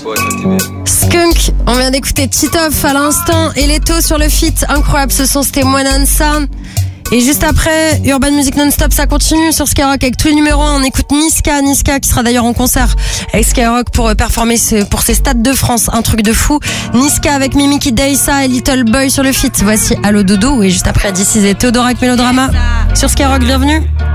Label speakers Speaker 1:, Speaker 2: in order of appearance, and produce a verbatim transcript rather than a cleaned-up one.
Speaker 1: Skunk, on vient d'écouter Titoff à l'instant et Leto sur le feat. Incroyable ce son, c'était Mwanansa. Et juste après, Urban Music Non-Stop, ça continue sur Skyrock avec tous les numéros un. On écoute Niska, Niska qui sera d'ailleurs en concert avec Skyrock pour performer pour ses stades de France. Un truc de fou. Niska avec Mimiki Daisa et Little Boy sur le feat. Voici Allo Dodo et juste après This Is It, Théodore avec Mélodrama sur Skyrock, bienvenue.